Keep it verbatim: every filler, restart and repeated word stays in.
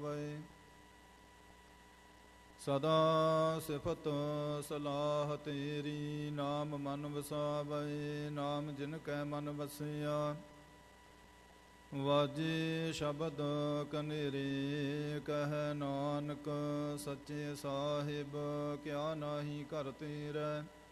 ਪਾਵੈ। ਸਦਾ ਸਿਫਤ ਸਲਾਹ ਤੇਰੀ, ਨਾਮ ਮਨ ਵਸਾਵੈ। ਨਾਮ ਜਿਨ ਕੈ ਮਨ ਵਸਿਆ, ਵਾਜੇ ਸ਼ਬਦ ਕਨੇਰੇ। ਕਹਿ ਨਾਨਕ ਸੱਚੇ ਸਾਹਿਬ, ਕਿਆ ਨਾਹੀ ਘਰ ਤੇਰੈ।